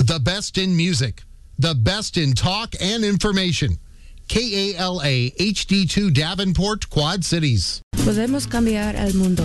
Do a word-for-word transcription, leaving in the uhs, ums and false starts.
The best in music, the best in talk and information. K A L A H D two Davenport, Quad Cities. Podemos cambiar al mundo.